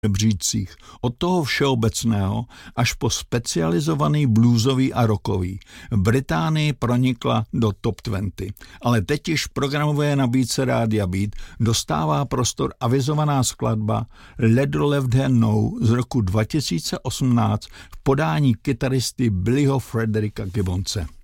žebříčcích, od toho všeobecného až po specializovaný bluesový a rockový. V Británii pronikla do top 20, ale teď již v programové nabídce Rádia Beat dostává prostor avizovaná skladba Let the Left Hand Know z roku 2018 v podání kytaristy Billyho Fredericka Gibbonse.